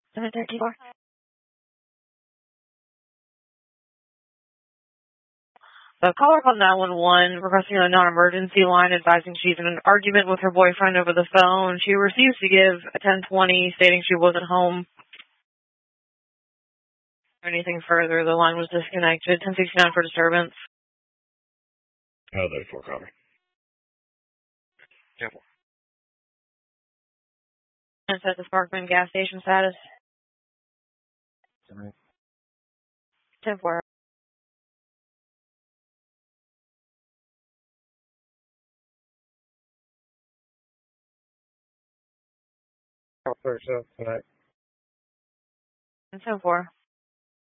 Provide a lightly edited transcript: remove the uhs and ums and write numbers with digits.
734. The caller called 911 requesting a non-emergency line, advising she's in an argument with her boyfriend over the phone. She refused to give a 1020, stating she wasn't home. Anything further, the line was disconnected. 1069 for disturbance. Oh, there's 4 copy. Yeah. And set the Sparkman gas station status. 10-4. I'll search up tonight. 10-4.